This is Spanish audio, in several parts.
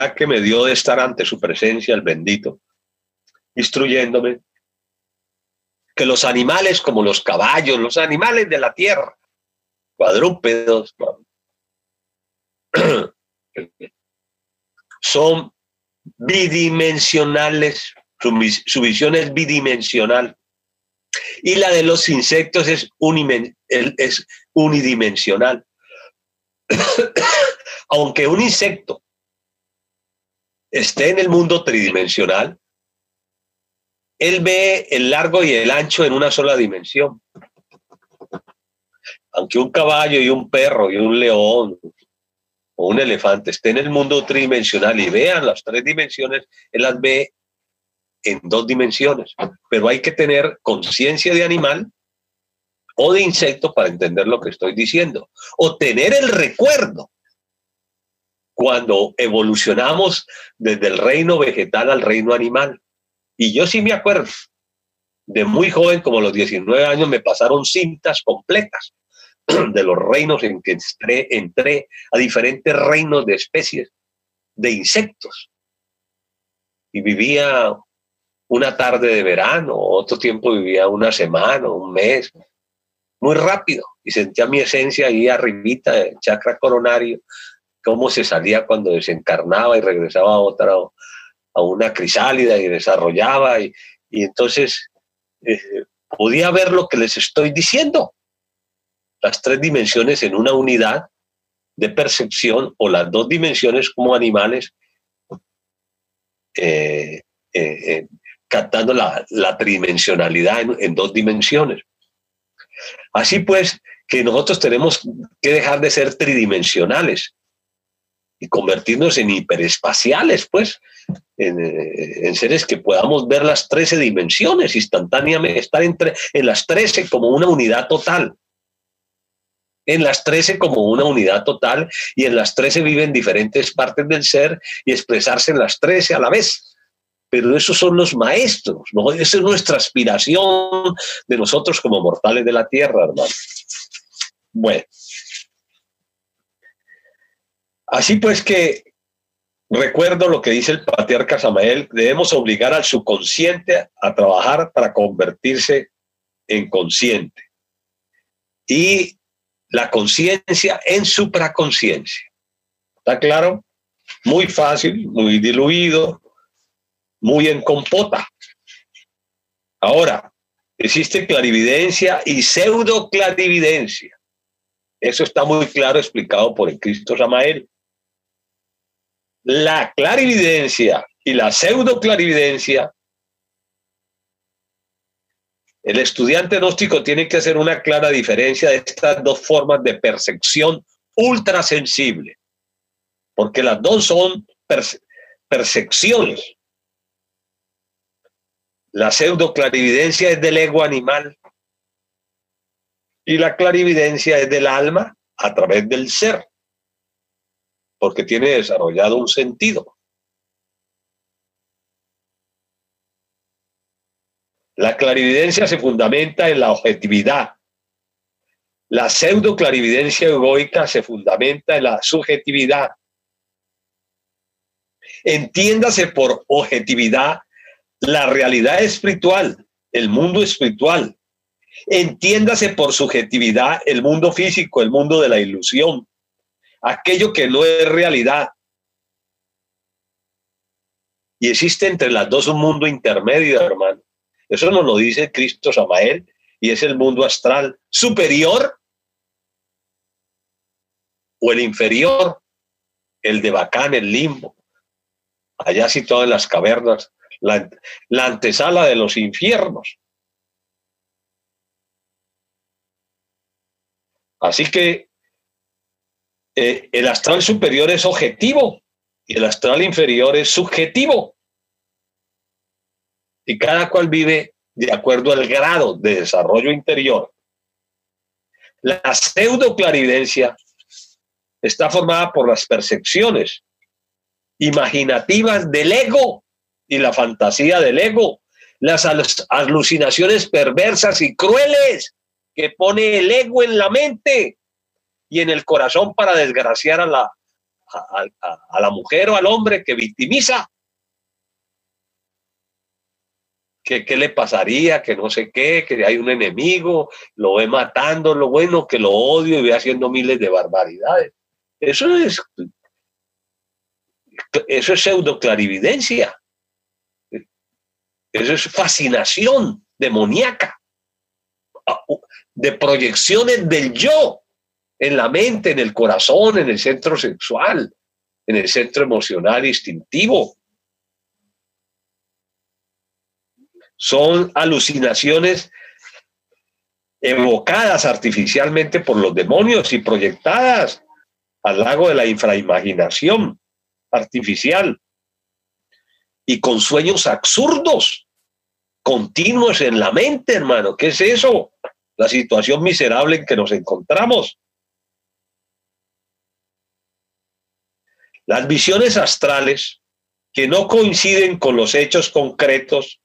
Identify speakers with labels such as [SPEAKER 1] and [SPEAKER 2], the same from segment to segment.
[SPEAKER 1] que me dio de estar ante su presencia, el bendito, instruyéndome que los animales como los caballos, los animales de la tierra, cuadrúpedos, son bidimensionales, su visión es bidimensional, y la de los insectos es unidimensional. Aunque un insecto esté en el mundo tridimensional, él ve el largo y el ancho en una sola dimensión. Aunque un caballo y un perro y un león o un elefante estén en el mundo tridimensional y vean las tres dimensiones, él las ve en dos dimensiones. Pero hay que tener conciencia de animal o de insecto para entender lo que estoy diciendo. O tener el recuerdo cuando evolucionamos desde el reino vegetal al reino animal. Y yo sí me acuerdo, de muy joven, como a los 19 años, me pasaron cintas completas de los reinos en que entré a diferentes reinos de especies, de insectos. Y vivía una tarde de verano, otro tiempo vivía una semana, un mes, muy rápido. Y sentía mi esencia ahí arribita, el chakra coronario, cómo se salía cuando desencarnaba y regresaba a una crisálida y desarrollaba. Y entonces podía ver lo que les estoy diciendo. Las tres dimensiones en una unidad de percepción, o las dos dimensiones como animales, captando la tridimensionalidad en dos dimensiones. Así pues, que nosotros tenemos que dejar de ser tridimensionales y convertirnos en hiperespaciales, pues, en seres que podamos ver las 13 dimensiones instantáneamente, estar en las 13 como una unidad total. En las 13 como una unidad total, y en las 13 viven diferentes partes del ser y expresarse en las 13 a la vez. Pero esos son los maestros, ¿no? Esa es nuestra aspiración de nosotros como mortales de la tierra, hermano. Bueno. Así pues que recuerdo lo que dice el patriarca Samael: debemos obligar al subconsciente a trabajar para convertirse en consciente. Y la conciencia en supraconciencia. ¿Está claro? Muy fácil, muy diluido, muy en compota. Ahora, existe clarividencia y pseudoclarividencia. Eso está muy claro explicado por el Cristo Samael. La clarividencia y la pseudoclarividencia, el estudiante gnóstico tiene que hacer una clara diferencia de estas dos formas de percepción ultrasensible, porque las dos son percepciones. La pseudoclarividencia es del ego animal y la clarividencia es del alma a través del ser, porque tiene desarrollado un sentido. La clarividencia se fundamenta en la objetividad. La pseudoclarividencia egoica se fundamenta en la subjetividad. Entiéndase por objetividad la realidad espiritual, el mundo espiritual. Entiéndase por subjetividad el mundo físico, el mundo de la ilusión, aquello que no es realidad. Y existe entre las dos un mundo intermedio, hermano. Eso nos lo dice Cristo Samael, y es el mundo astral superior o el inferior, el de Bacán, el limbo, allá situado en las cavernas, la antesala de los infiernos. Así que el astral superior es objetivo y el astral inferior es subjetivo. Y cada cual vive de acuerdo al grado de desarrollo interior. La pseudoclarividencia está formada por las percepciones imaginativas del ego y la fantasía del ego, las alucinaciones perversas y crueles que pone el ego en la mente y en el corazón para desgraciar a a la mujer o al hombre que victimiza. ¿Qué le pasaría? Que no sé qué, que hay un enemigo, lo ve matando, lo bueno, que lo odio y ve haciendo miles de barbaridades. Eso es pseudoclarividencia. Eso es fascinación demoníaca, de proyecciones del yo en la mente, en el corazón, en el centro sexual, en el centro emocional instintivo. Son alucinaciones evocadas artificialmente por los demonios y proyectadas al lago de la infraimaginación artificial y con sueños absurdos continuos en la mente, hermano. ¿Qué es eso? La situación miserable en que nos encontramos. Las visiones astrales que no coinciden con los hechos concretos,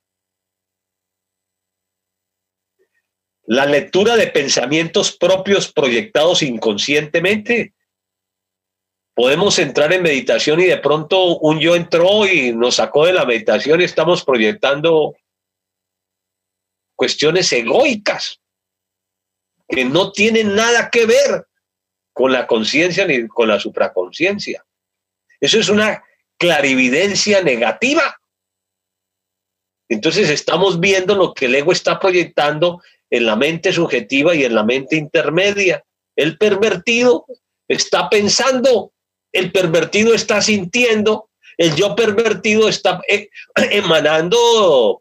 [SPEAKER 1] la lectura de pensamientos propios proyectados inconscientemente. Podemos entrar en meditación y de pronto un yo entró y nos sacó de la meditación y estamos proyectando cuestiones egoicas que no tienen nada que ver con la conciencia ni con la supraconsciencia. Eso es una clarividencia negativa. Entonces estamos viendo lo que el ego está proyectando en la mente subjetiva y en la mente intermedia. El pervertido está pensando, el pervertido está sintiendo, el yo pervertido está emanando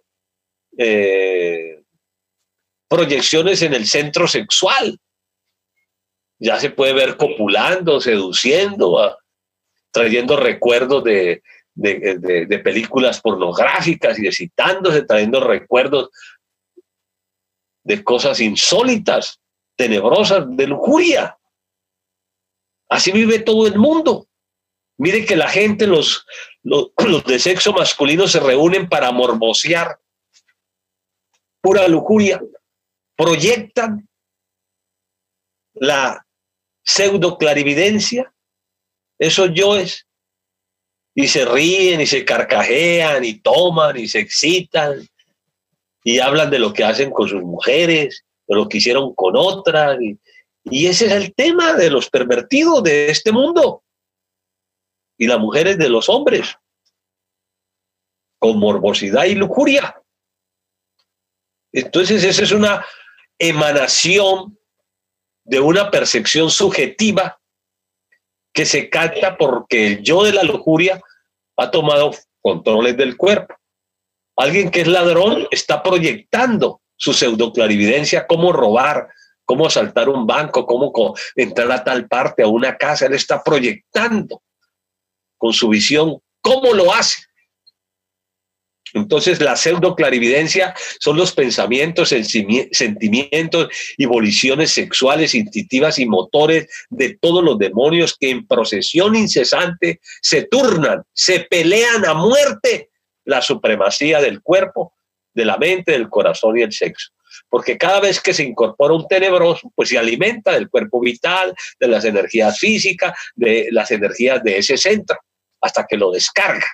[SPEAKER 1] proyecciones en el centro sexual. Ya se puede ver copulando, seduciendo, trayendo recuerdos de películas pornográficas y excitándose, trayendo recuerdos de cosas insólitas, tenebrosas, de lujuria. Así vive todo el mundo. Mire que la gente, los de sexo masculino se reúnen para morbosear, pura lujuria, proyectan la pseudoclarividencia, esos yoes, y se ríen y se carcajean y toman y se excitan y hablan de lo que hacen con sus mujeres, de lo que hicieron con otras, y ese es el tema de los pervertidos de este mundo y las mujeres de los hombres, con morbosidad y lujuria. Entonces esa es una emanación de una percepción subjetiva que se capta porque el yo de la lujuria ha tomado controles del cuerpo. Alguien que es ladrón está proyectando su pseudoclarividencia, cómo robar, cómo asaltar un banco, cómo entrar a tal parte, a una casa. Él está proyectando con su visión cómo lo hace. Entonces la pseudoclarividencia son los pensamientos, sentimientos y voliciones sexuales, instintivas y motores de todos los demonios que en procesión incesante se turnan, se pelean a muerte la supremacía del cuerpo, de la mente, del corazón y el sexo. Porque cada vez que se incorpora un tenebroso, pues se alimenta del cuerpo vital, de las energías físicas, de las energías de ese centro, hasta que lo descarga.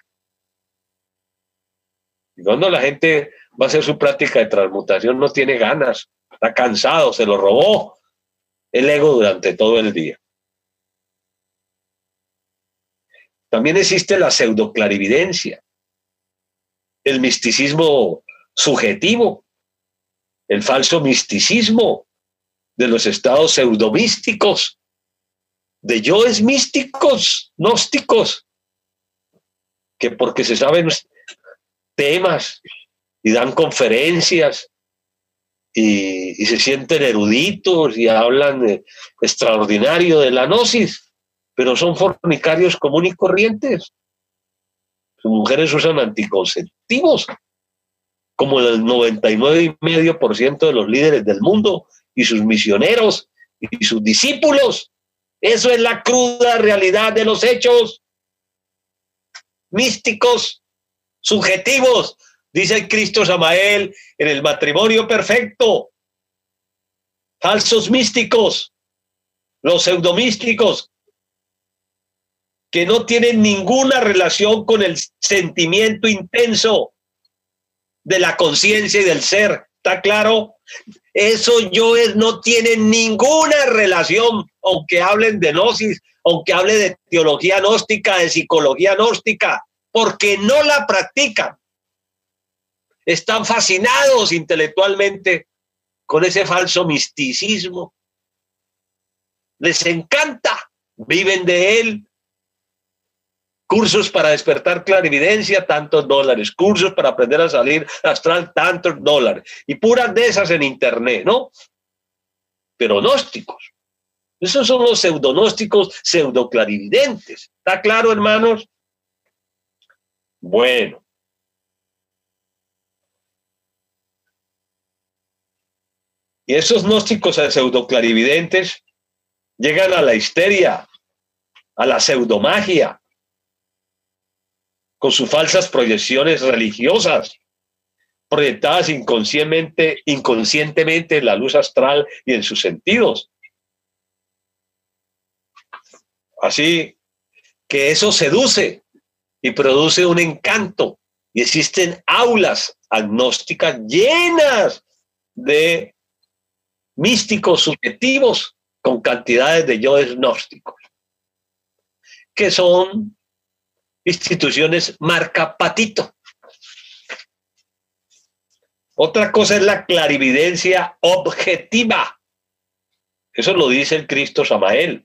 [SPEAKER 1] Y cuando la gente va a hacer su práctica de transmutación, no tiene ganas, está cansado, se lo robó el ego durante todo el día. También existe la pseudoclarividencia, el misticismo subjetivo, el falso misticismo de los estados pseudomísticos, de yoes místicos, gnósticos, que porque se saben temas y dan conferencias y se sienten eruditos y hablan extraordinario de la gnosis, pero son fornicarios comunes y corrientes. Sus mujeres usan anticonceptivos, como el 99,5% de los líderes del mundo y sus misioneros y sus discípulos. Eso es la cruda realidad de los hechos místicos, subjetivos, dice el Cristo Samael en el matrimonio perfecto. Falsos místicos, los pseudomísticos, que no tienen ninguna relación con el sentimiento intenso de la conciencia y del ser. ¿Está claro? Esos yoes no tienen ninguna relación, aunque hablen de gnosis, aunque hable de teología gnóstica, de psicología gnóstica, porque no la practican. Están fascinados intelectualmente con ese falso misticismo. Les encanta, viven de él. Cursos para despertar clarividencia, tantos dólares. Cursos para aprender a salir astral, tantos dólares. Y puras de esas en internet, ¿no? Pero gnósticos. Esos son los pseudognósticos, pseudoclarividentes. ¿Está claro, hermanos? Bueno. Y esos gnósticos pseudoclarividentes llegan a la histeria, a la pseudomagia, con sus falsas proyecciones religiosas, proyectadas inconscientemente en la luz astral y en sus sentidos. Así que eso seduce y produce un encanto. Y existen aulas agnósticas llenas de místicos subjetivos con cantidades de yoes gnósticos, que son instituciones marca patito. Otra cosa es la clarividencia objetiva. Eso lo dice el Cristo Samael.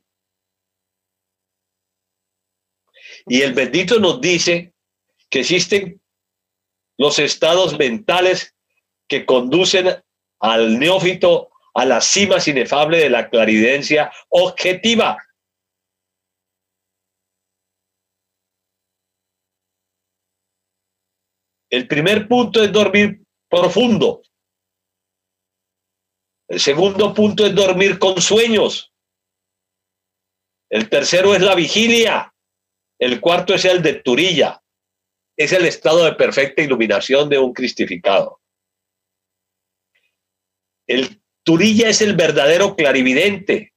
[SPEAKER 1] Y el bendito nos dice que existen los estados mentales que conducen al neófito a las cimas inefables de la clarividencia objetiva. El primer punto es dormir profundo. El segundo punto es dormir con sueños. El tercero es la vigilia. El cuarto es el de turilla. Es el estado de perfecta iluminación de un cristificado. El turilla es el verdadero clarividente.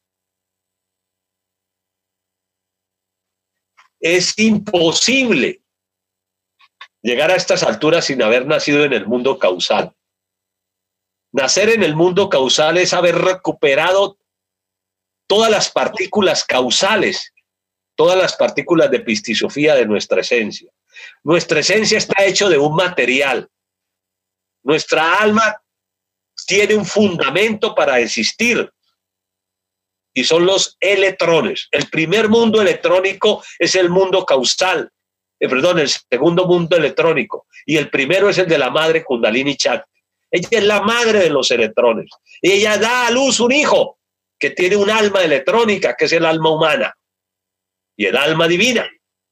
[SPEAKER 1] Es imposible llegar a estas alturas sin haber nacido en el mundo causal. Nacer en el mundo causal es haber recuperado todas las partículas causales, todas las partículas de pistisofía de nuestra esencia. Nuestra esencia está hecha de un material. Nuestra alma tiene un fundamento para existir y son los electrones. El primer mundo electrónico es el mundo causal. El segundo mundo electrónico, y el primero es el de la madre Kundalini Shakti. Ella es la madre de los electrones y ella da a luz un hijo que tiene un alma electrónica, que es el alma humana y el alma divina.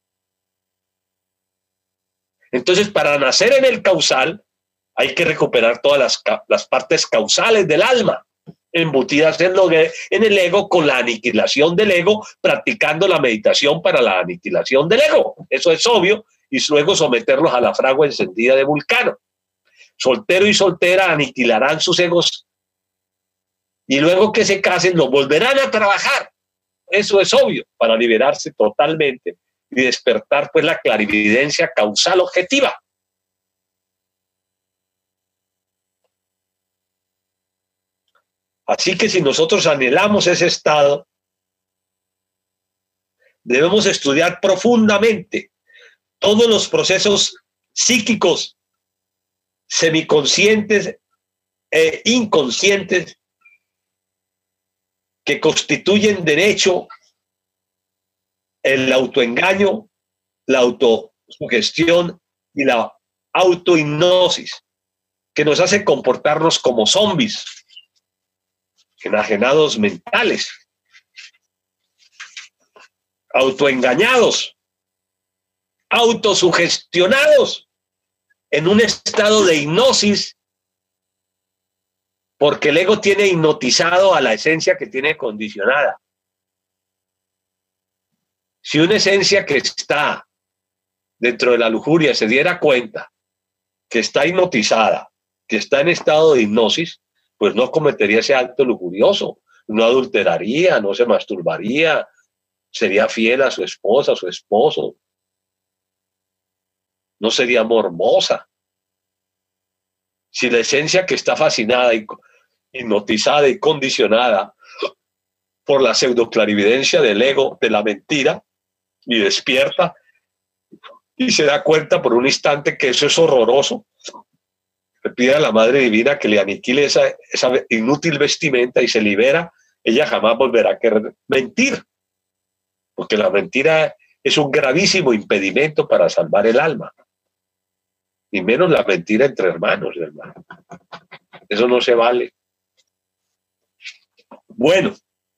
[SPEAKER 1] Entonces, para nacer en el causal hay que recuperar todas las partes causales del alma, embutidas en el ego, con la aniquilación del ego, practicando la meditación para la aniquilación del ego. Eso es obvio, y luego someterlos a la fragua encendida de Vulcano. Soltero y soltera aniquilarán sus egos y luego que se casen los volverán a trabajar. Eso es obvio, para liberarse totalmente y despertar pues la clarividencia causal objetiva. Así que si nosotros anhelamos ese estado, debemos estudiar profundamente todos los procesos psíquicos, semiconscientes e inconscientes que constituyen de hecho el autoengaño, la autosugestión y la autohipnosis, que nos hace comportarnos como zombies, enajenados mentales, autoengañados, autosugestionados, en un estado de hipnosis, porque el ego tiene hipnotizado a la esencia que tiene condicionada. Si una esencia que está dentro de la lujuria se diera cuenta que está hipnotizada, que está en estado de hipnosis, pues no cometería ese acto lujurioso, no adulteraría, no se masturbaría, sería fiel a su esposa, a su esposo, no sería morbosa. Si la esencia que está fascinada y hipnotizada y condicionada por la pseudoclarividencia del ego, de la mentira, y despierta y se da cuenta por un instante que eso es horroroso, le pide a la Madre Divina que le aniquile esa inútil vestimenta y se libera, ella jamás volverá a querer mentir, porque la mentira es un gravísimo impedimento para salvar el alma, y menos la mentira entre hermanos, hermano. Eso no se vale. Bueno,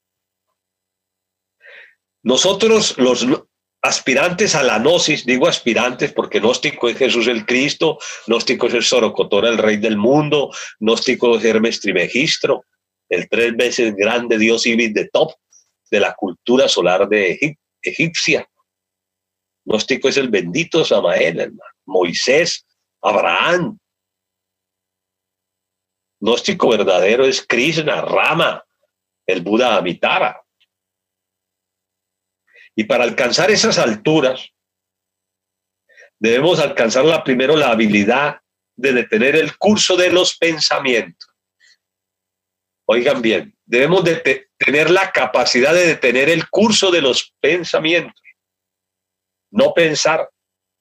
[SPEAKER 1] nosotros los aspirantes a la gnosis, digo aspirantes porque gnóstico es Jesús el Cristo, gnóstico es el Sorocotora, el Rey del mundo, gnóstico es Hermes Trismegistro, el 3 veces grande dios Ibis de Top de la cultura solar de egipcia. Gnóstico es el bendito Samael, hermano, Moisés, Abraham. Gnóstico verdadero es Krishna, Rama, el Buda Amitabha. Y para alcanzar esas alturas, debemos alcanzar primero la habilidad de detener el curso de los pensamientos. Oigan bien, debemos tener la capacidad de detener el curso de los pensamientos, no pensar.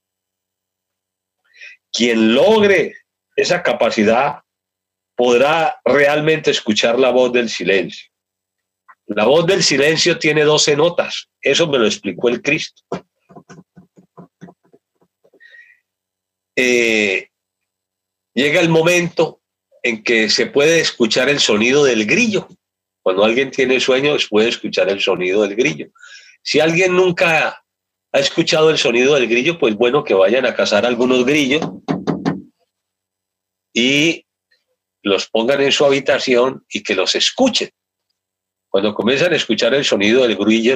[SPEAKER 1] Quien logre esa capacidad podrá realmente escuchar la voz del silencio. La voz del silencio tiene 12 notas. Eso me lo explicó el Cristo. Llega el momento en que se puede escuchar el sonido del grillo. Cuando alguien tiene sueño, puede escuchar el sonido del grillo. Si alguien nunca ha escuchado el sonido del grillo, pues bueno, que vayan a cazar algunos grillos y los pongan en su habitación y que los escuchen. Cuando comienzan a escuchar el sonido del grillo,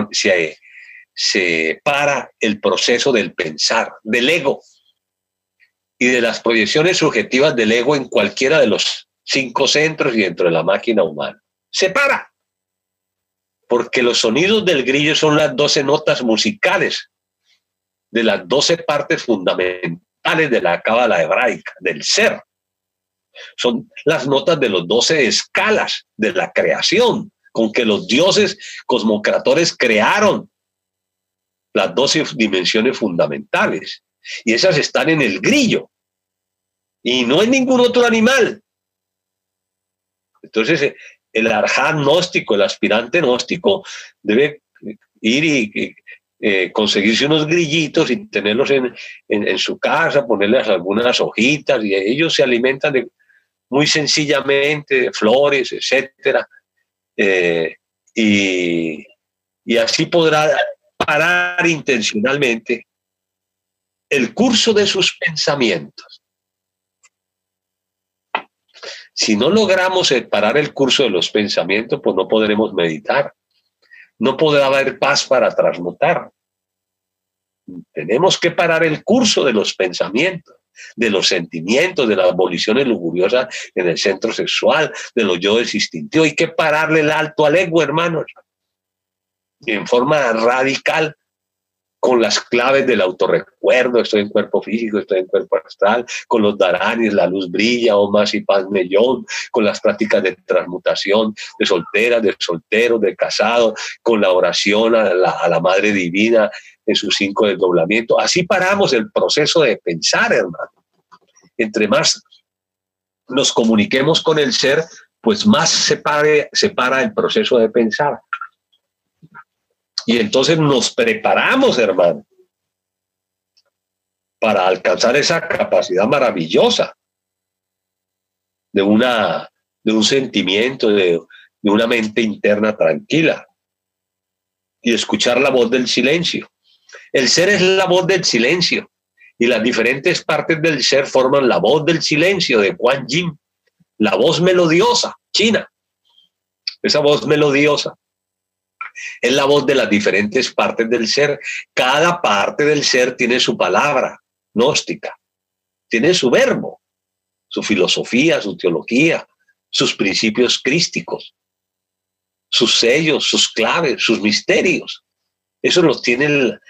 [SPEAKER 1] se para el proceso del pensar, del ego y de las proyecciones subjetivas del ego en cualquiera de los 5 centros y dentro de la máquina humana. Se para, porque los sonidos del grillo son las 12 notas musicales de las 12 partes fundamentales de la cábala hebraica, del ser. Son las notas de los 12 escalas de la creación, con que los dioses cosmocratores crearon las 12 dimensiones fundamentales. Y esas están en el grillo. Y no en ningún otro animal. Entonces, el arhat gnóstico, el aspirante gnóstico, debe ir y conseguirse unos grillitos y tenerlos en su casa, ponerles algunas hojitas, y ellos se alimentan muy sencillamente de flores, etcétera. Y así podrá parar intencionalmente el curso de sus pensamientos. Si no logramos parar el curso de los pensamientos, pues no podremos meditar. No podrá haber paz para transmutar. Tenemos que parar el curso de los pensamientos, de los sentimientos, de las voliciones lujuriosas en el centro sexual, de los yoes instintivos. Hay que pararle el alto al ego, hermanos, y en forma radical, con las claves del autorrecuerdo. Estoy en cuerpo físico, estoy en cuerpo astral, con los dharanis, la luz brilla, oh más y paz mellón, con las prácticas de transmutación de solteras, de solteros, de casados, con la oración a la Madre Divina en sus 5 desdoblamientos. Así paramos el proceso de pensar, hermano. Entre más nos comuniquemos con el ser, pues más se para el proceso de pensar. Y entonces nos preparamos, hermano, para alcanzar esa capacidad maravillosa de un sentimiento, de una mente interna tranquila y escuchar la voz del silencio. El ser es la voz del silencio y las diferentes partes del ser forman la voz del silencio de Kuan Yin, la voz melodiosa china. Esa voz melodiosa es la voz de las diferentes partes del ser. Cada parte del ser tiene su palabra gnóstica, tiene su verbo, su filosofía, su teología, sus principios crísticos, sus sellos, sus claves, sus misterios. Eso lo tiene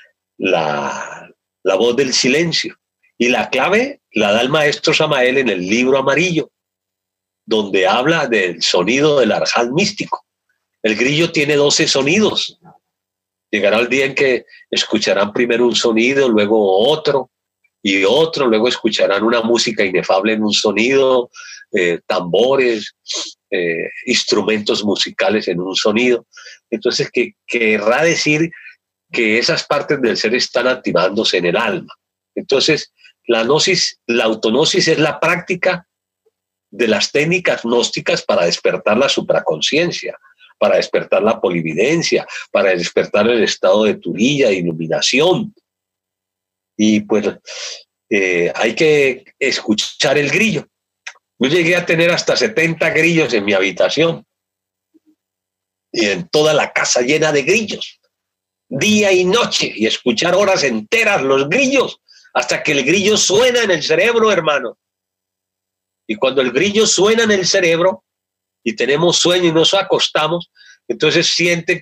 [SPEAKER 1] la voz del silencio. Y la clave la da el maestro Samael en el libro amarillo, donde habla del sonido del arján místico. El grillo tiene 12 sonidos. Llegará el día en que escucharán primero un sonido, luego otro y otro, luego escucharán una música inefable en un sonido, tambores, instrumentos musicales en un sonido. Entonces, que querrá decir que esas partes del ser están activándose en el alma. Entonces, la autognosis es la práctica de las técnicas gnósticas para despertar la supraconciencia, para despertar la polividencia, para despertar el estado de turilla, de iluminación. Y pues hay que escuchar el grillo. Yo llegué a tener hasta 70 grillos en mi habitación y en toda la casa llena de grillos, día y noche, y escuchar horas enteras los grillos hasta que el grillo suena en el cerebro, hermano. Y cuando el grillo suena en el cerebro y tenemos sueño y nos acostamos, entonces sienten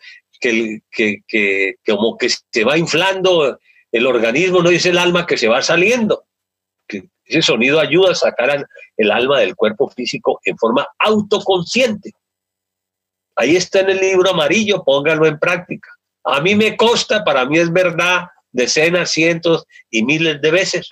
[SPEAKER 1] que como que se va inflando el organismo, no dice el alma que se va saliendo. Que ese sonido ayuda a sacar el alma del cuerpo físico en forma autoconsciente. Ahí está en el libro amarillo, póngalo en práctica. A mí me consta, para mí es verdad, decenas, cientos y miles de veces.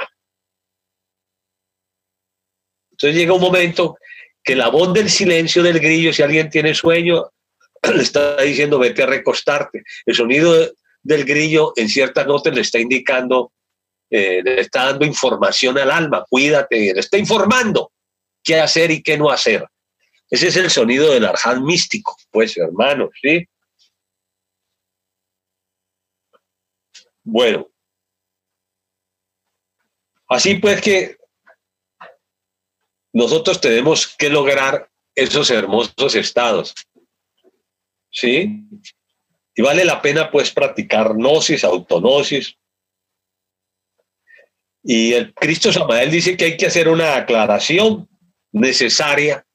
[SPEAKER 1] Entonces llega un momento que la voz del silencio del grillo, si alguien tiene sueño, le está diciendo vete a recostarte. El sonido del grillo en ciertas notas le está indicando, le está dando información al alma, cuídate, le está informando qué hacer y qué no hacer. Ese es el sonido del arján místico, pues, hermanos, ¿sí? Bueno, así pues que nosotros tenemos que lograr esos hermosos estados, ¿sí? Y vale la pena, pues, practicar gnosis, autognosis. Y el Cristo Samael dice que hay que hacer una aclaración necesaria,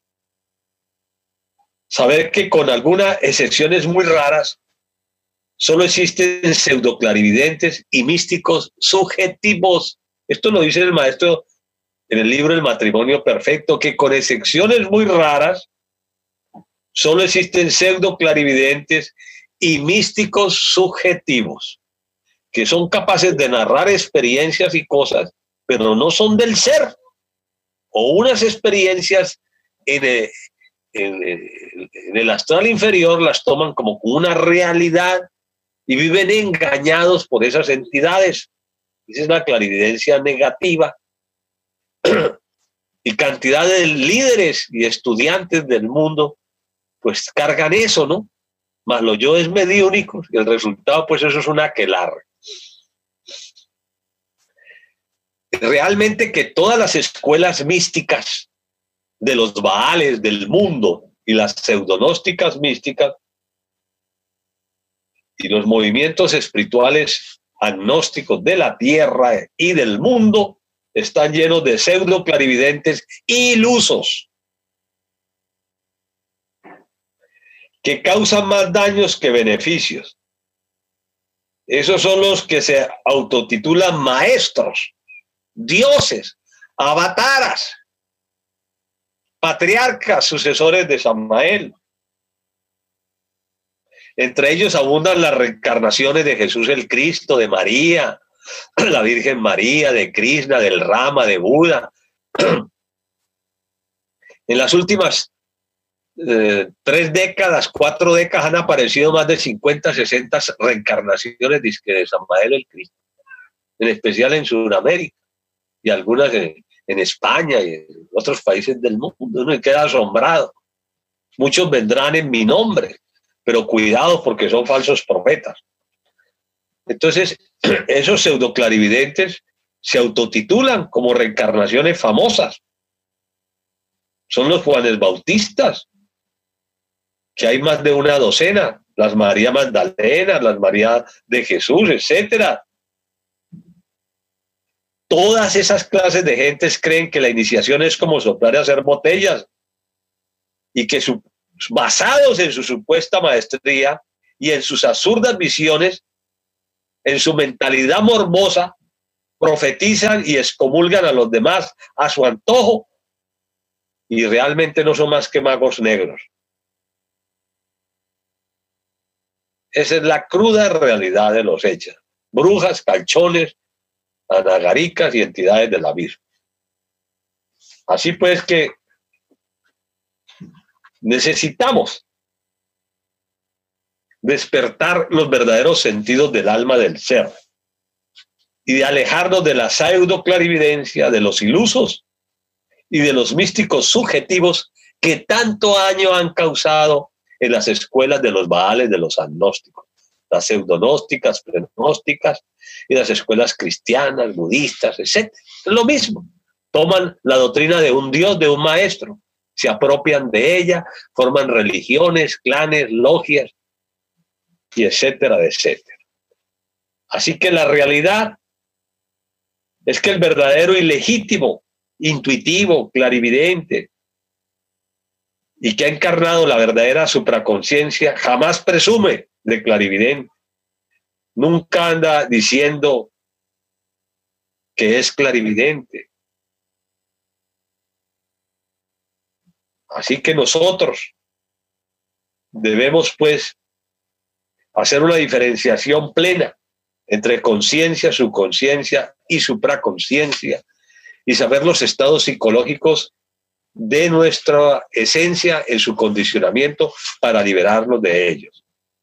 [SPEAKER 1] saber que con algunas excepciones muy raras, solo existen pseudoclarividentes y místicos subjetivos. Esto lo dice el maestro en el libro El matrimonio perfecto, que con excepciones muy raras, solo existen pseudoclarividentes y místicos subjetivos, que son capaces de narrar experiencias y cosas, pero no son del ser, o unas experiencias en el astral inferior las toman como una realidad y viven engañados por esas entidades. Esa es la clarividencia negativa. Y cantidad de líderes y estudiantes del mundo pues cargan eso, ¿no? Más los yoes mediúnicos, y el resultado pues eso es un aquelarre. Realmente que todas las escuelas místicas de los baales del mundo y las pseudonósticas místicas y los movimientos espirituales agnósticos de la tierra y del mundo están llenos de pseudo clarividentes ilusos que causan más daños que beneficios. Esos son los que se autotitulan maestros, dioses, avataras, patriarcas, sucesores de Samael. Entre ellos abundan las reencarnaciones de Jesús el Cristo, de María, la Virgen María, de Krishna, del Rama, de Buda. En las últimas 3 décadas, 4 décadas han aparecido más de 50, 60 reencarnaciones de Samael el Cristo, en especial en Sudamérica y algunas en España y en otros países del mundo. Uno queda asombrado. Muchos vendrán en mi nombre, pero cuidado porque son falsos profetas. Entonces, esos pseudoclarividentes se autotitulan como reencarnaciones famosas. Son los Juanes Bautistas, que hay más de una docena, las María Magdalena, las María de Jesús, etcétera. Todas esas clases de gentes creen que la iniciación es como soplar y hacer botellas y que basados en su supuesta maestría y en sus absurdas visiones en su mentalidad morbosa, profetizan y excomulgan a los demás a su antojo y realmente no son más que magos negros. Esa es la cruda realidad de los hechos. Brujas, calchones, anagaricas y entidades del abismo. Así pues que necesitamos despertar los verdaderos sentidos del alma del ser y de alejarnos de la pseudo clarividencia, de los ilusos y de los místicos subjetivos que tanto daño han causado en las escuelas de los baales, de los agnósticos, las pseudonósticas, prenósticas y las escuelas cristianas, budistas, etc. Es lo mismo. Toman la doctrina de un dios, de un maestro, se apropian de ella, forman religiones, clanes, logias, y etcétera, etcétera. Así que la realidad es que el verdadero y legítimo, intuitivo, clarividente, y que ha encarnado la verdadera supraconciencia, jamás presume de clarividente. Nunca anda diciendo que es clarividente. Así que nosotros debemos, pues, hacer una diferenciación plena entre conciencia, subconsciencia y supraconciencia y saber los estados psicológicos de nuestra esencia en su condicionamiento para liberarnos de ellos.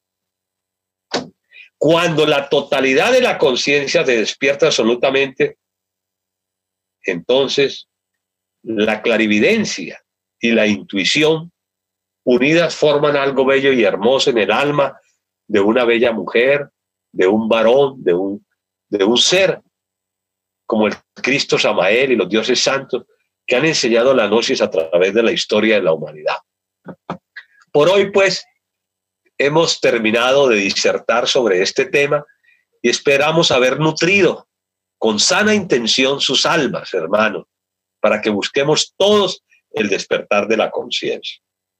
[SPEAKER 1] Cuando la totalidad de la conciencia se despierta absolutamente, entonces la clarividencia y la intuición unidas forman algo bello y hermoso en el alma de una bella mujer, de un varón, de un ser, como el Cristo Samael y los dioses santos, que han enseñado la gnosis a través de la historia de la humanidad. Por hoy, pues, hemos terminado de disertar sobre este tema y esperamos haber nutrido con sana intención sus almas, hermanos, para que busquemos todos el despertar de la conciencia.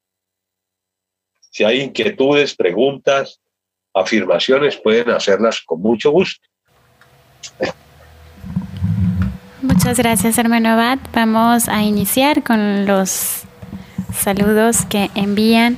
[SPEAKER 1] Si hay inquietudes, preguntas, afirmaciones, pueden hacerlas con mucho gusto.
[SPEAKER 2] Muchas gracias, hermano Abad. Vamos a iniciar con los saludos que envían.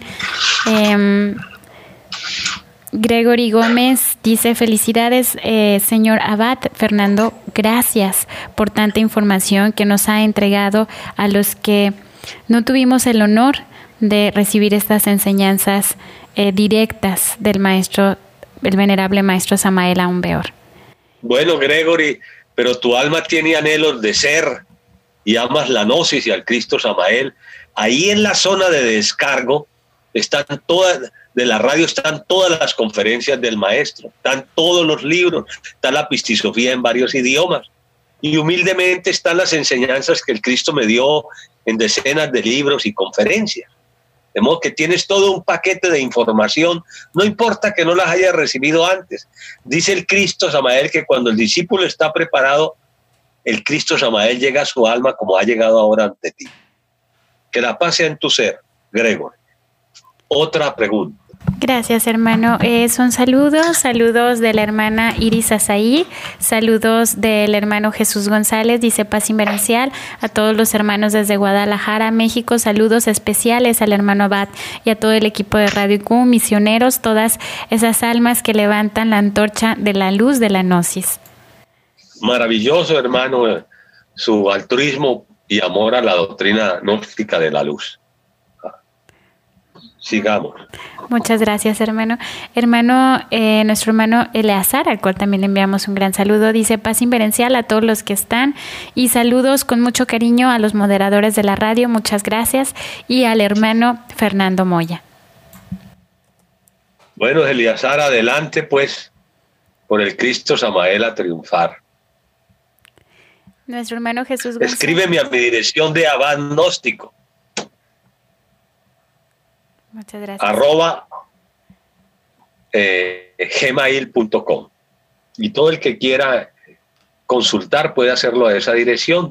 [SPEAKER 2] Gregory Gómez dice: felicidades, señor Abad. Fernando, gracias por tanta información que nos ha entregado a los que no tuvimos el honor de recibir estas enseñanzas directas del maestro, el venerable maestro Samael Aun Weor.
[SPEAKER 1] Bueno, Gregory, pero tu alma tiene anhelos de ser y amas la gnosis y al Cristo Samael. Ahí en la zona de descargo están todas, de la radio están todas las conferencias del maestro, están todos los libros, está la pistisofía en varios idiomas y humildemente están las enseñanzas que el Cristo me dio en decenas de libros y conferencias. De modo que tienes todo un paquete de información, no importa que no las hayas recibido antes. Dice el Cristo Samael que cuando el discípulo está preparado, el Cristo Samael llega a su alma como ha llegado ahora ante ti. Que la paz sea en tu ser, Gregor. Otra pregunta.
[SPEAKER 2] Gracias, hermano. Son saludos de la hermana Iris Azaí, saludos del hermano Jesús González, dice paz inverencial a todos los hermanos desde Guadalajara, México, saludos especiales al hermano Abad y a todo el equipo de Radio IQ, misioneros, todas esas almas que levantan la antorcha de la luz de la gnosis. Maravilloso, hermano, su altruismo y amor a la doctrina gnóstica de la luz. Sigamos. Muchas gracias, hermano. Nuestro hermano Eleazar, al cual también le enviamos un gran saludo, dice paz inverencial a todos los que están y saludos con mucho cariño a los moderadores de la radio, muchas gracias, y al hermano Fernando Moya. Bueno, Eleazar, adelante pues, por el Cristo Samael a triunfar. Nuestro hermano Jesús González. Escríbeme a mi dirección de Abad Gnóstico. Muchas gracias. @gmail.com. Y todo el que quiera consultar puede hacerlo a esa dirección,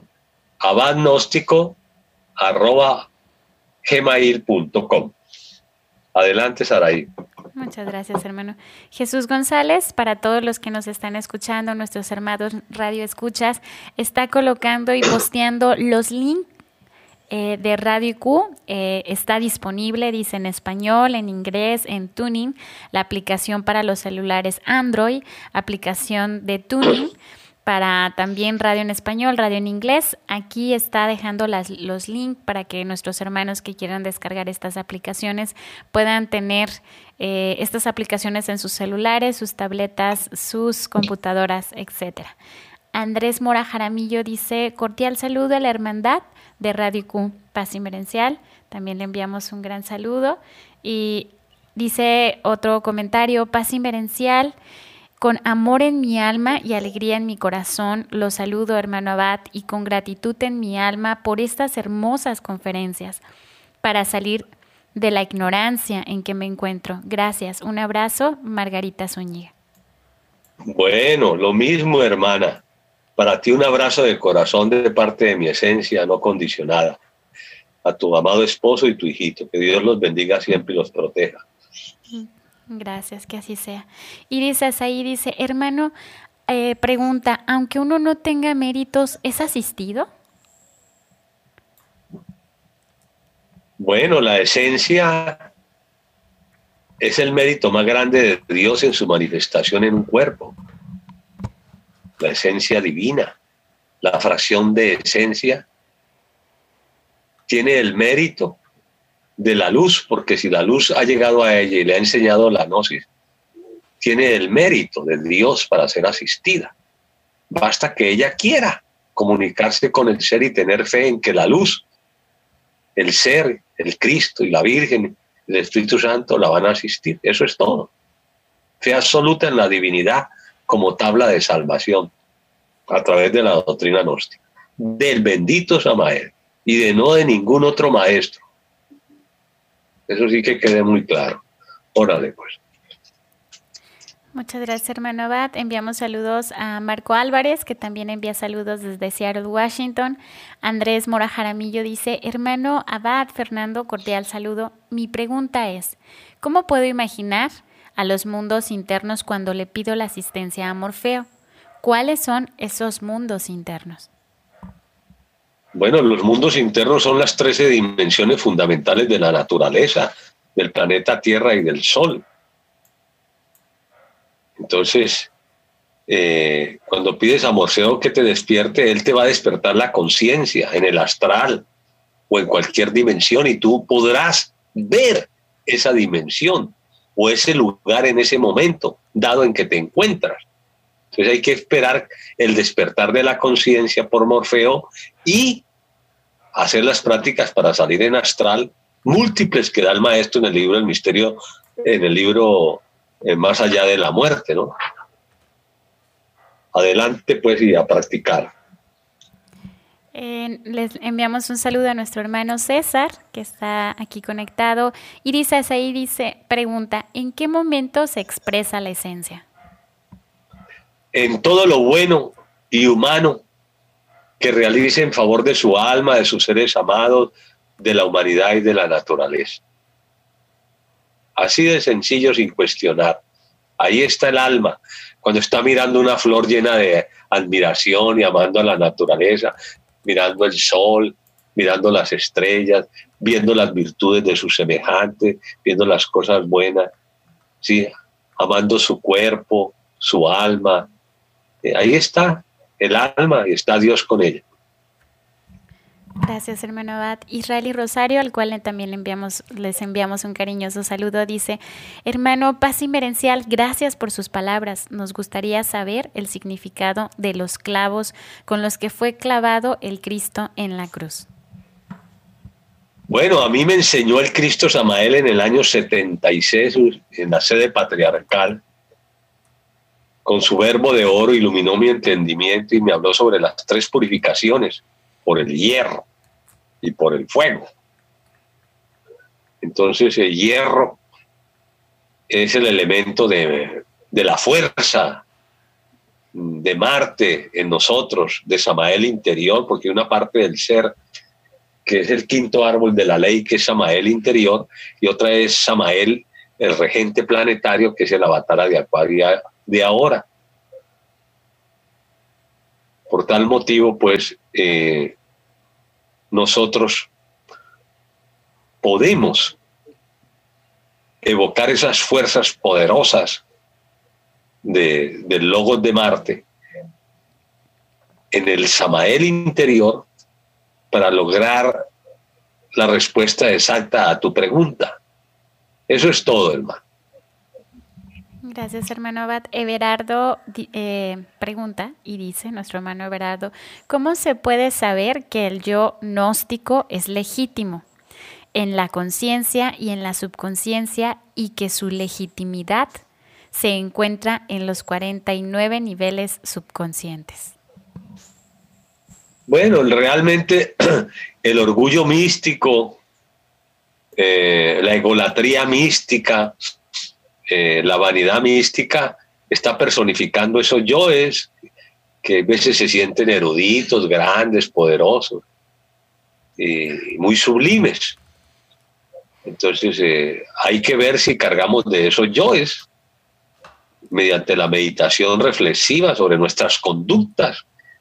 [SPEAKER 2] abadgnóstico@gmail.com. Adelante, Saraí. Muchas gracias, hermano. Jesús González, para todos los que nos están escuchando, nuestros hermanos Radio Escuchas, está colocando y posteando los links de Radio IQ. Está disponible, dice, en español, en inglés, en Tuning, la aplicación para los celulares Android, aplicación de Tuning, para también radio en español, radio en inglés. Aquí está dejando los links para que nuestros hermanos que quieran descargar estas aplicaciones puedan tener estas aplicaciones en sus celulares, sus tabletas, sus computadoras, etcétera. Andrés Mora Jaramillo dice: cordial saludo a la hermandad de Radio Q, Paz Inverencial. También le enviamos un gran saludo. Y dice otro comentario: Paz Inverencial, con amor en mi alma y alegría en mi corazón, lo saludo, hermano Abad, y con gratitud en mi alma por estas hermosas conferencias para salir de la ignorancia en que me encuentro. Gracias. Un abrazo, Margarita Zúñiga.
[SPEAKER 1] Bueno, lo mismo, hermana. Para ti un abrazo de corazón de parte de mi esencia no condicionada. A tu amado esposo y tu hijito. Que Dios los bendiga siempre y los proteja.
[SPEAKER 2] Gracias, que así sea. Iris Azaí dice: hermano, pregunta, aunque uno no tenga méritos, ¿es asistido?
[SPEAKER 1] Bueno, la esencia es el mérito más grande de Dios en su manifestación en un cuerpo. La esencia divina, la fracción de esencia, tiene el mérito de la luz, porque si la luz ha llegado a ella y le ha enseñado la gnosis, tiene el mérito de Dios para ser asistida. Basta que ella quiera comunicarse con el ser y tener fe en que la luz, el ser, el Cristo y la Virgen, el Espíritu Santo la van a asistir. Eso es todo. Fe absoluta en la divinidad como tabla de salvación a través de la doctrina gnóstica, del bendito Samael y de no de ningún otro maestro. Eso sí que quede muy claro. Órale, pues.
[SPEAKER 2] Muchas gracias, hermano Abad. Enviamos saludos a Marco Álvarez, que también envía saludos desde Seattle, Washington. Andrés Mora Jaramillo dice: hermano Abad, Fernando, cordial saludo. Mi pregunta es: ¿cómo puedo imaginar a los mundos internos cuando le pido la asistencia a Morfeo? ¿Cuáles son esos mundos internos?
[SPEAKER 1] Bueno, los mundos internos son las 13 dimensiones fundamentales de la naturaleza, del planeta Tierra y del Sol. Entonces, cuando pides a Morfeo que te despierte, él te va a despertar la conciencia en el astral o en cualquier dimensión, y tú podrás ver esa dimensión o ese lugar en ese momento, dado en que te encuentras. Entonces hay que esperar el despertar de la conciencia por Morfeo y hacer las prácticas para salir en astral, múltiples que da el maestro en el libro El Misterio, en el libro Más allá de la muerte, ¿no? Adelante, pues, y a practicar.
[SPEAKER 2] Les enviamos un saludo a nuestro hermano César, que está aquí conectado. Iris Azaí dice, pregunta: ¿en qué momento se expresa la esencia?
[SPEAKER 1] En todo lo bueno y humano que realice en favor de su alma, de sus seres amados, de la humanidad y de la naturaleza. Así de sencillo, sin cuestionar. Ahí está el alma, cuando está mirando una flor llena de admiración y amando a la naturaleza, mirando el sol, mirando las estrellas, viendo las virtudes de sus semejantes, viendo las cosas buenas, ¿sí? Amando su cuerpo, su alma. Ahí está el alma y está Dios con ella.
[SPEAKER 2] Gracias, hermano Abad. Israel y Rosario, al cual también les enviamos un cariñoso saludo, dice: hermano Paz Inverencial, gracias por sus palabras. Nos gustaría saber el significado de los clavos con los que fue clavado el Cristo en la cruz.
[SPEAKER 1] Bueno, a mí me enseñó el Cristo Samael en el año 76 en la sede patriarcal. Con su verbo de oro iluminó mi entendimiento y me habló sobre las 3 purificaciones, por el hierro y por el fuego. Entonces el hierro es el elemento de la fuerza de Marte en nosotros, de Samael interior, porque hay una parte del ser que es el 5.º árbol de la ley, que es Samael interior, y otra es Samael el regente planetario, que es el avatar de Acuario de ahora. Por tal motivo, pues, nosotros podemos evocar esas fuerzas poderosas del Logos de Marte en el Samael interior para lograr la respuesta exacta a tu pregunta. Eso es todo, hermano.
[SPEAKER 2] Gracias, hermano Abad. Everardo pregunta y dice, nuestro hermano Everardo, ¿cómo se puede saber que el yo gnóstico es legítimo en la conciencia y en la subconsciencia y que su legitimidad se encuentra en los 49 niveles subconscientes?
[SPEAKER 1] Bueno, realmente el orgullo místico, la egolatría mística, la vanidad mística está personificando esos yoes que a veces se sienten eruditos, grandes, poderosos y muy sublimes. Entonces hay que ver si cargamos de esos yoes mediante la meditación reflexiva sobre nuestras conductas.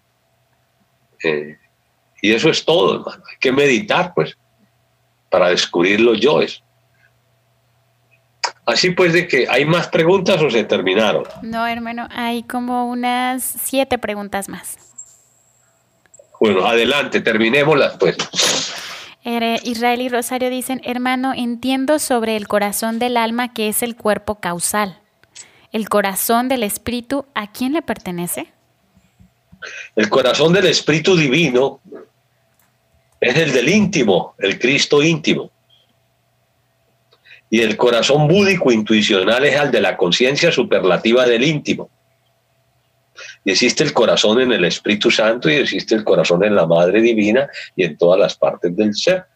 [SPEAKER 1] Y eso es todo, hermano. Hay que meditar, pues, para descubrir los yoes. Así pues, de que hay más preguntas o se terminaron.
[SPEAKER 2] No, hermano, hay como unas 7 preguntas más.
[SPEAKER 1] Bueno, adelante, terminémoslas, pues.
[SPEAKER 2] Israel y Rosario dicen, hermano, entiendo sobre el corazón del alma que es el cuerpo causal. ¿El corazón del espíritu a quién le pertenece?
[SPEAKER 1] El corazón del espíritu divino es el del íntimo, el Cristo íntimo. Y el corazón búdico intuicional es el de la conciencia superlativa del íntimo. Y existe el corazón en el Espíritu Santo y existe el corazón en la Madre Divina y en todas las partes del ser.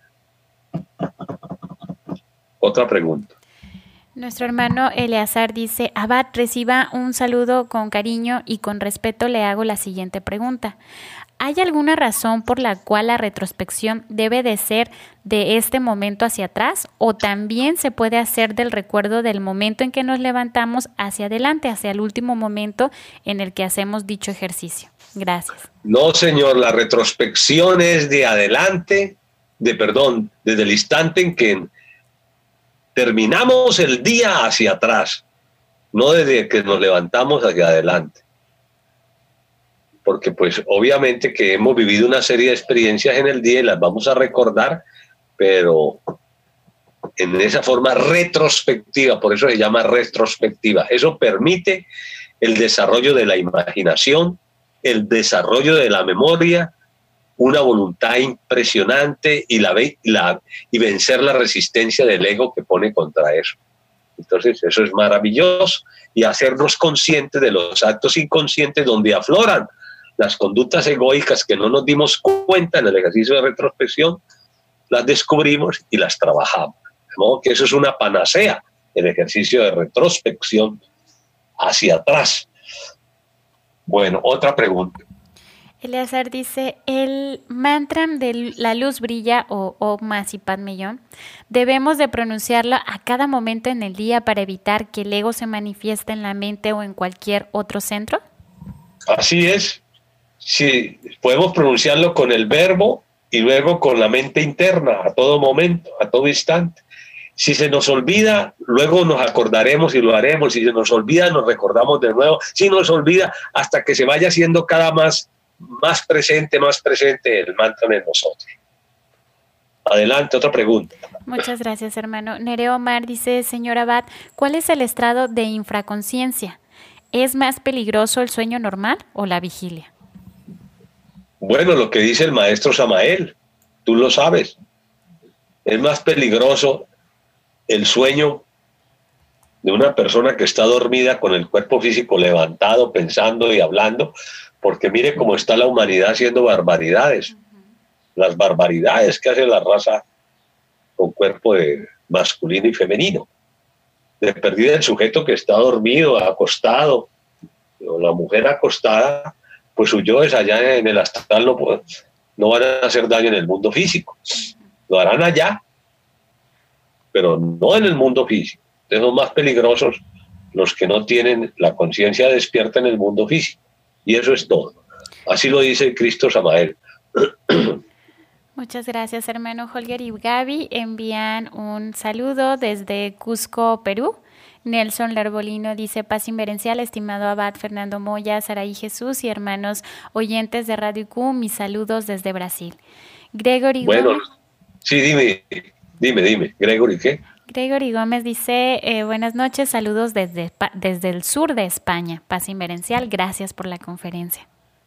[SPEAKER 1] Otra pregunta.
[SPEAKER 2] Nuestro hermano Eleazar dice, Abad, reciba un saludo con cariño y con respeto le hago la siguiente pregunta. ¿Hay alguna razón por la cual la retrospección debe de ser de este momento hacia atrás o también se puede hacer del recuerdo del momento en que nos levantamos hacia adelante, hacia el último momento en el que hacemos dicho ejercicio? Gracias.
[SPEAKER 1] No, señor, la retrospección es de adelante, desde el instante en que terminamos el día hacia atrás, no desde que nos levantamos hacia adelante. Porque pues obviamente que hemos vivido una serie de experiencias en el día y las vamos a recordar, pero en esa forma retrospectiva, por eso se llama retrospectiva. Eso permite el desarrollo de la imaginación, el desarrollo de la memoria, una voluntad impresionante y vencer la resistencia del ego que pone contra eso. Entonces eso es maravilloso y hacernos conscientes de los actos inconscientes donde afloran las conductas egoicas que no nos dimos cuenta en el ejercicio de retrospección, las descubrimos y las trabajamos. De modo que eso es una panacea, el ejercicio de retrospección hacia atrás. Bueno, otra pregunta.
[SPEAKER 2] Eleazar dice, el mantra de la luz brilla o Om Mani Padme Hum, ¿debemos de pronunciarlo a cada momento en el día para evitar que el ego se manifieste en la mente o en cualquier otro centro?
[SPEAKER 1] Así es. Sí, podemos pronunciarlo con el verbo y luego con la mente interna, a todo momento, a todo instante. Si se nos olvida, luego nos acordaremos y lo haremos. Si se nos olvida, nos recordamos de nuevo. Si nos olvida, hasta que se vaya haciendo cada más presente el mantra en nosotros. Adelante, otra pregunta.
[SPEAKER 2] Muchas gracias, hermano. Nereo Omar dice, señor Abad, ¿cuál es el estado de infraconciencia? ¿Es más peligroso el sueño normal o la vigilia?
[SPEAKER 1] Bueno, lo que dice el maestro Samael, tú lo sabes. Es más peligroso el sueño de una persona que está dormida con el cuerpo físico levantado, pensando y hablando, porque mire cómo está la humanidad haciendo barbaridades. Las barbaridades que hace la raza con cuerpo de masculino y femenino. De perdida el sujeto que está dormido, acostado, o la mujer acostada, pues sus yoes allá en el astral no van a hacer daño en el mundo físico. Lo harán allá, pero no en el mundo físico. Entonces son más peligrosos los que no tienen la conciencia despierta en el mundo físico. Y eso es todo. Así lo dice Cristo Samael.
[SPEAKER 2] Muchas gracias, hermano Holger y Gaby. Envían un saludo desde Cusco, Perú. Nelson Larbolino dice: paz inverencial, estimado abad Fernando Moya, Saraí Jesús y hermanos oyentes de Radio IQ, mis saludos desde Brasil. Gregory
[SPEAKER 1] Bueno,
[SPEAKER 2] Gómez.
[SPEAKER 1] Sí, dime. ¿Gregory qué?
[SPEAKER 2] Gregory Gómez dice: buenas noches, saludos desde el sur de España. Paz inverencial, gracias por la conferencia.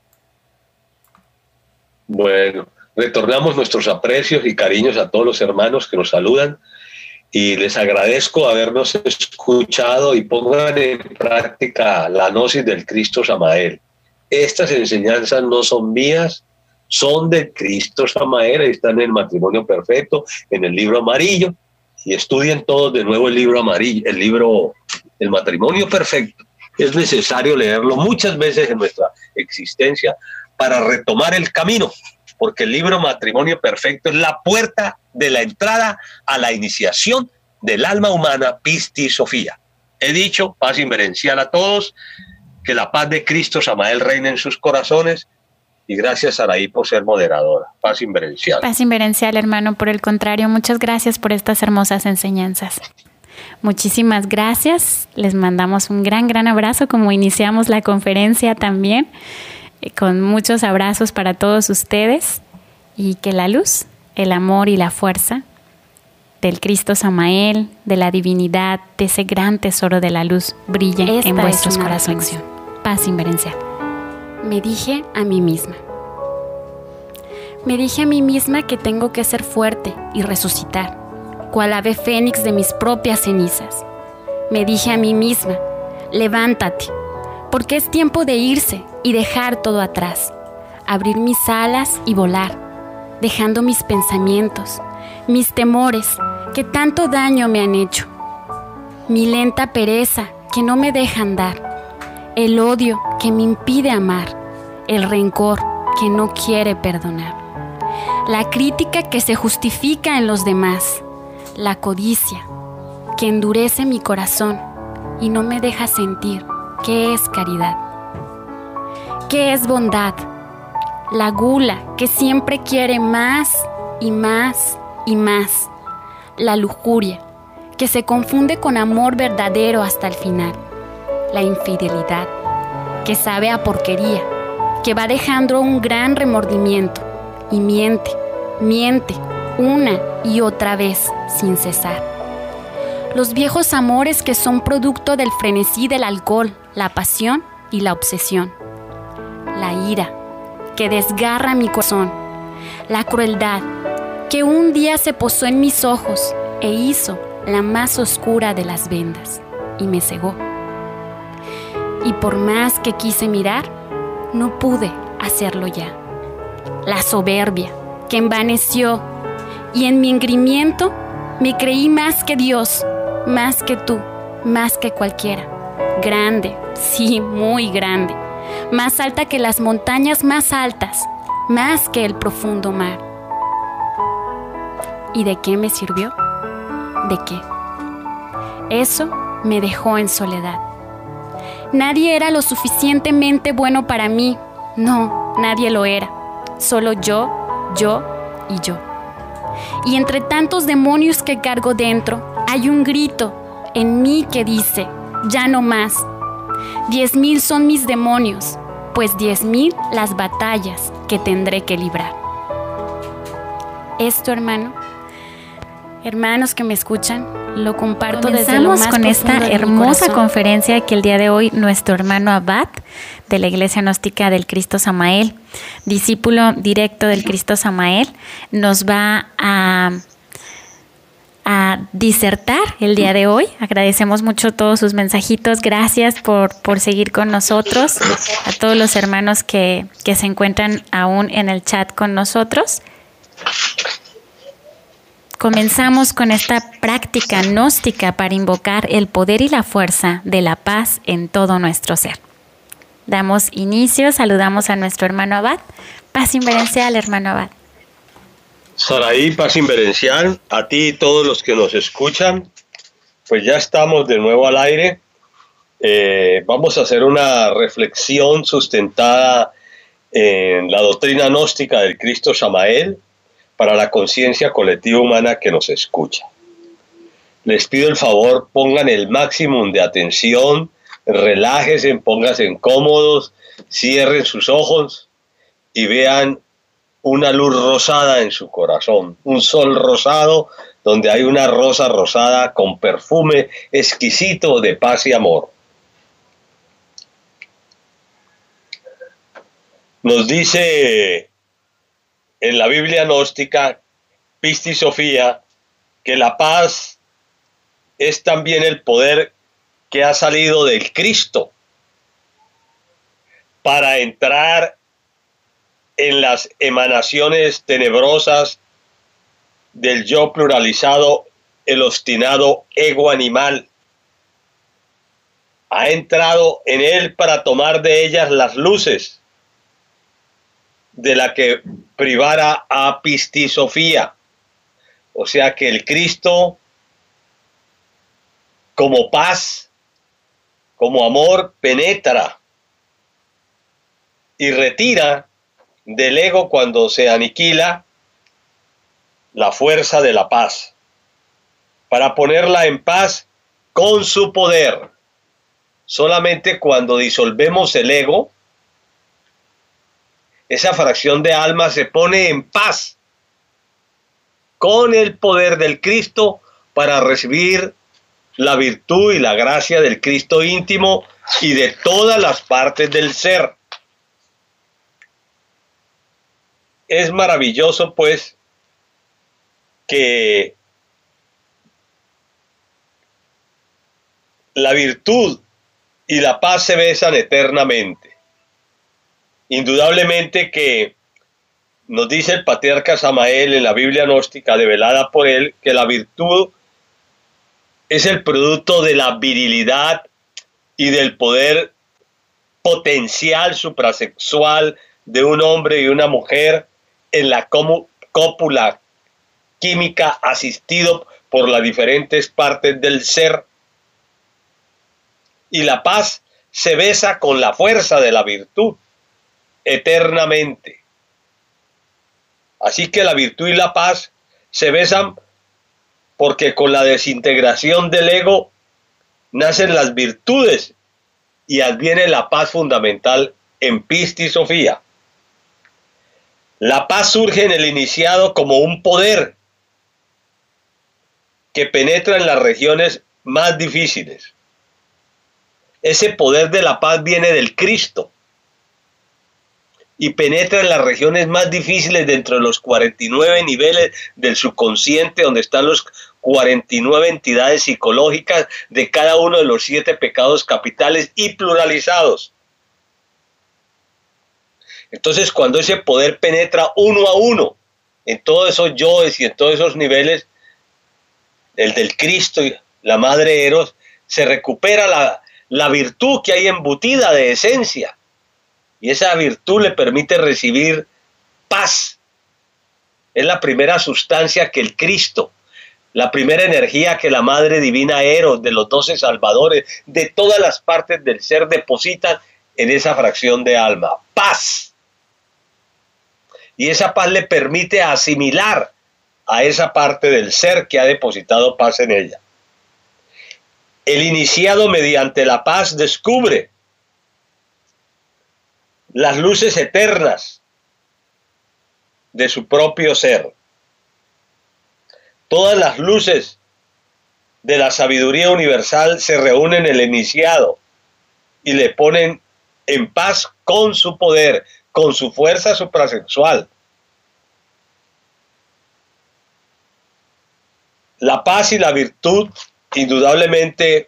[SPEAKER 1] Bueno, retornamos nuestros aprecios y cariños a todos los hermanos que nos saludan y les agradezco habernos escuchado y pongan en práctica la gnosis del Cristo Samael. Estas enseñanzas no son mías, son del Cristo Samael, están en el Matrimonio Perfecto, en el libro amarillo, y estudien todos de nuevo el libro amarillo, el Matrimonio Perfecto. Es necesario leerlo muchas veces en nuestra existencia para retomar el camino, porque el libro Matrimonio Perfecto es la puerta de la entrada a la iniciación del alma humana, Pisti Sofía. He dicho, paz inverencial a todos, que la paz de Cristo Samael reine en sus corazones, y gracias, Saraí, por ser moderadora. Paz inverencial.
[SPEAKER 2] Paz inverencial, hermano, por el contrario, muchas gracias por estas hermosas enseñanzas. Muchísimas gracias, les mandamos un gran abrazo, como iniciamos la conferencia también, con muchos abrazos para todos ustedes, y que la luz, el amor y la fuerza del Cristo Samael, de la divinidad, de ese gran tesoro de la luz, brille en vuestros corazones. Paz inverencial.
[SPEAKER 3] Me dije a mí misma. Me dije a mí misma que tengo que ser fuerte y resucitar, cual ave fénix de mis propias cenizas. Me dije a mí misma: levántate, porque es tiempo de irse y dejar todo atrás, abrir mis alas y volar, dejando mis pensamientos, mis temores que tanto daño me han hecho, mi lenta pereza que no me deja andar, el odio que me impide amar, el rencor que no quiere perdonar, la crítica que se justifica en los demás, la codicia que endurece mi corazón y no me deja sentir qué es caridad, qué es bondad, la gula que siempre quiere más y más y más, la lujuria que se confunde con amor verdadero hasta el final, la infidelidad que sabe a porquería, que va dejando un gran remordimiento y miente una y otra vez sin cesar. Los viejos amores que son producto del frenesí del alcohol, la pasión y la obsesión. La ira que desgarra mi corazón, la crueldad que un día se posó en mis ojos e hizo la más oscura de las vendas y me cegó. Y por más que quise mirar, no pude hacerlo ya. La soberbia que envaneció y en mi engreimiento me creí más que Dios, más que tú, más que cualquiera. Grande, sí, muy grande. Más alta que las montañas más altas, más que el profundo mar. ¿Y de qué me sirvió? ¿De qué? Eso me dejó en soledad. Nadie era lo suficientemente bueno para mí. No, nadie lo era. Solo yo y yo. Y entre tantos demonios que cargo dentro, hay un grito en mí que dice: ya no más. 10,000 son mis demonios, pues 10,000 las batallas que tendré que librar. Esto, hermanos que me escuchan, lo comparto desde lo más
[SPEAKER 2] con esta
[SPEAKER 3] profundo de mi
[SPEAKER 2] hermosa
[SPEAKER 3] corazón.
[SPEAKER 2] conferencia que el día de hoy nuestro hermano abad de la Iglesia Gnóstica del Cristo Samael, discípulo directo del Cristo Samael, nos va a disertar el día de hoy. Agradecemos mucho todos sus mensajitos. Gracias por seguir con nosotros. A todos los hermanos que se encuentran aún en el chat con nosotros. Comenzamos con esta práctica gnóstica para invocar el poder y la fuerza de la paz en todo nuestro ser. Damos inicio, saludamos a nuestro hermano abad. Paz inverencial, hermano abad.
[SPEAKER 1] Saraí, paz inverencial, a ti y todos los que nos escuchan, Pues ya estamos de nuevo al aire. Vamos a hacer una reflexión sustentada en la doctrina gnóstica del Cristo Samael para la conciencia colectiva humana que nos escucha. Les pido el favor, pongan el máximo de atención, relájense, pónganse cómodos, cierren sus ojos y vean una luz rosada en su corazón, un sol rosado donde hay una rosa rosada con perfume exquisito de paz y amor. Nos dice en la Biblia gnóstica, Pistis Sofía, que la paz es también el poder que ha salido del Cristo para entrar en las emanaciones tenebrosas del yo pluralizado, el obstinado ego animal. Ha entrado en él para tomar de ellas las luces de la que privara a Pistis Sofía. O sea que el Cristo, como paz, como amor, penetra y retira del ego cuando se aniquila la fuerza de la paz, para ponerla en paz con su poder. Solamente cuando disolvemos el ego, esa fracción de alma se pone en paz con el poder del Cristo para recibir la virtud y la gracia del Cristo íntimo y de todas las partes del ser. Es maravilloso, pues, que la virtud y la paz se besan eternamente. Indudablemente que nos dice el patriarca Samael en la Biblia gnóstica develada por él, que la virtud es el producto de la virilidad y del poder potencial suprasexual de un hombre y una mujer en la cópula química asistido por las diferentes partes del ser. Y la paz se besa con la fuerza de la virtud eternamente. Así que la virtud y la paz se besan porque con la desintegración del ego nacen las virtudes y adviene la paz fundamental en Pistis Sofía. La paz surge en el iniciado como un poder que penetra en las regiones más difíciles. Ese poder de la paz viene del Cristo y penetra en las regiones más difíciles dentro de los 49 niveles del subconsciente, donde están los 49 entidades psicológicas de cada uno de los 7 pecados capitales y pluralizados. Entonces, cuando ese poder penetra uno a uno en todos esos yoes y en todos esos niveles, el del Cristo y la Madre Eros, se recupera la virtud que hay embutida de esencia. Y esa virtud le permite recibir paz. Es la primera sustancia que el Cristo, la primera energía que la Madre Divina Eros, de los 12 salvadores, de todas las partes del ser, depositan en esa fracción de alma. Paz. Y esa paz le permite asimilar a esa parte del ser que ha depositado paz en ella. El iniciado mediante la paz descubre las luces eternas de su propio ser. Todas las luces de la sabiduría universal se reúnen en el iniciado y le ponen en paz con su poder, con su fuerza suprasexual. La paz y la virtud indudablemente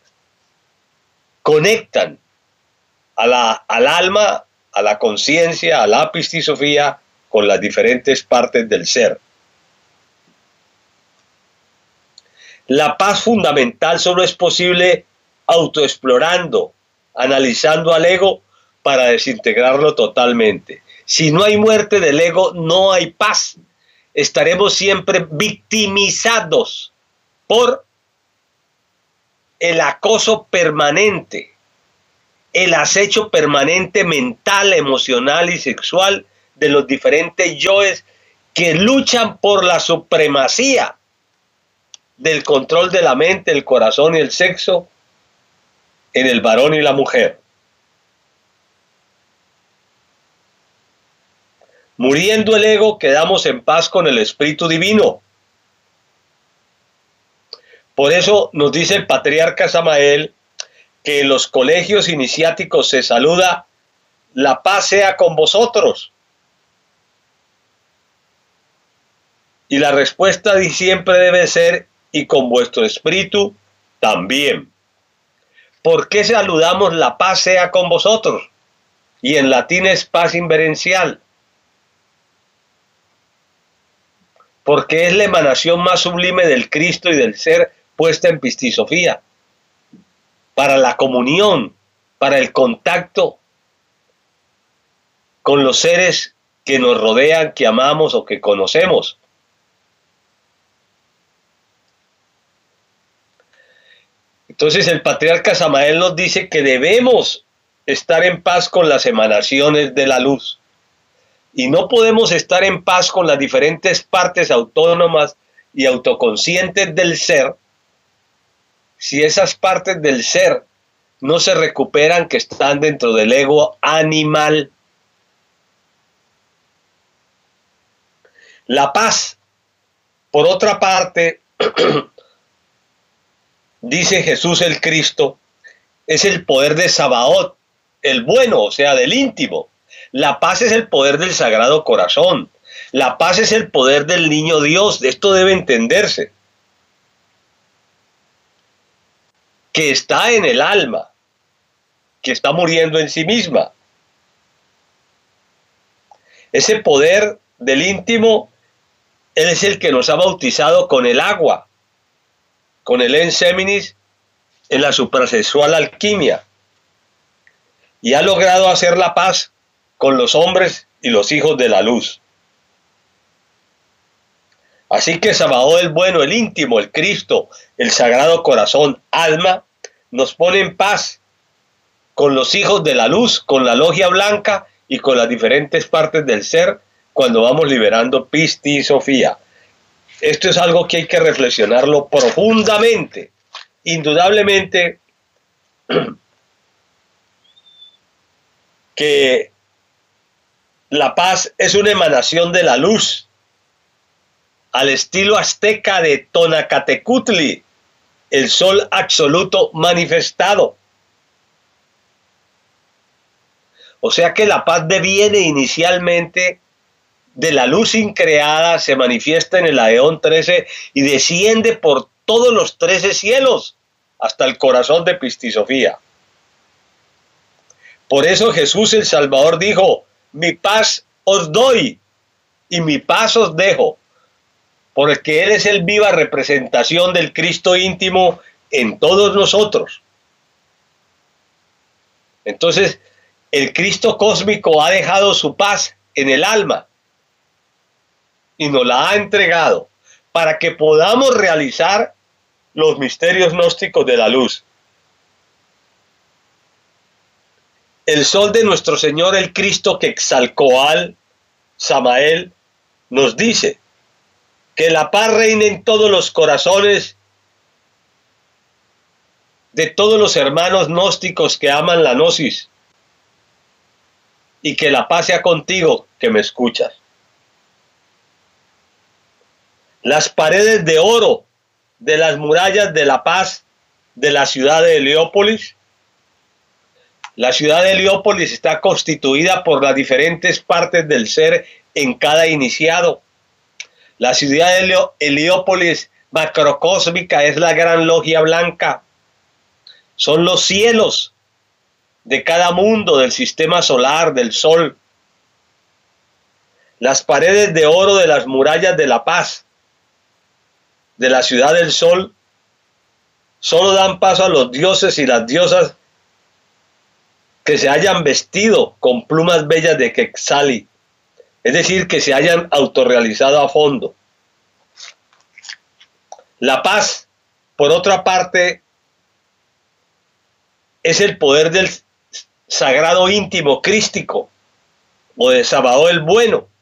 [SPEAKER 1] conectan al alma, a la conciencia, a la Pistis Sofía, con las diferentes partes del ser. La paz fundamental solo es posible autoexplorando, analizando al ego para desintegrarlo totalmente. Si no hay muerte del ego, no hay paz. Estaremos siempre victimizados por el acoso permanente, el acecho permanente mental, emocional y sexual de los diferentes yoes que luchan por la supremacía del control de la mente, el corazón y el sexo en el varón y la mujer. Muriendo el ego, quedamos en paz con el Espíritu Divino. Por eso nos dice el patriarca Samael que en los colegios iniciáticos se saluda: la paz sea con vosotros. Y la respuesta siempre debe ser: y con vuestro espíritu también. ¿Por qué saludamos la paz sea con vosotros? Y en latín es paz inverencial. Porque es la emanación más sublime del Cristo y del ser puesta en pistisofía. Para la comunión, para el contacto con los seres que nos rodean, que amamos o que conocemos. Entonces el patriarca Samael nos dice que debemos estar en paz con las emanaciones de la luz. Y no podemos estar en paz con las diferentes partes autónomas y autoconscientes del ser si esas partes del ser no se recuperan que están dentro del ego animal. La paz, por otra parte, dice Jesús el Cristo, es el poder de Sabaoth, el bueno, o sea, del íntimo. La paz es el poder del Sagrado Corazón. La paz es el poder del Niño Dios. Esto debe entenderse. Que está en el alma, que está muriendo en sí misma. Ese poder del íntimo, Él es el que nos ha bautizado con el agua, con el enseminis en la suprasexual alquimia, y ha logrado hacer la paz con los hombres y los hijos de la luz. Así que Sabaoth el bueno, el íntimo, el Cristo, el Sagrado Corazón, alma, nos pone en paz con los hijos de la luz, con la logia blanca y con las diferentes partes del ser cuando vamos liberando pistisofía. Esto es algo que hay que reflexionarlo profundamente. Indudablemente que la paz es una emanación de la luz, al estilo azteca de Tonacatecutli, el sol absoluto manifestado. O sea que la paz deviene inicialmente de la luz increada, se manifiesta en el Aeón 13 y desciende por todos los 13 cielos hasta el corazón de pistisofía. Por eso Jesús el Salvador dijo: mi paz os doy y mi paz os dejo, porque Él es el viva representación del Cristo íntimo en todos nosotros. Entonces, el Cristo cósmico ha dejado su paz en el alma y nos la ha entregado para que podamos realizar los misterios gnósticos de la luz. El sol de nuestro Señor, el Cristo Quetzalcóatl, Samael, nos dice que la paz reine en todos los corazones de todos los hermanos gnósticos que aman la gnosis, y que la paz sea contigo que me escuchas. Las paredes de oro de las murallas de la paz de la ciudad de Heliópolis. La ciudad de Heliópolis está constituida por las diferentes partes del ser en cada iniciado. La ciudad de Heliópolis macrocósmica es la gran logia blanca. Son los cielos de cada mundo del sistema solar, del sol. Las paredes de oro de las murallas de la paz de la ciudad del sol solo dan paso a los dioses y las diosas que se hayan vestido con plumas bellas de Quetzali, es decir, que se hayan autorrealizado a fondo. La paz, por otra parte, es el poder del sagrado íntimo crístico o de Sabaoth el bueno,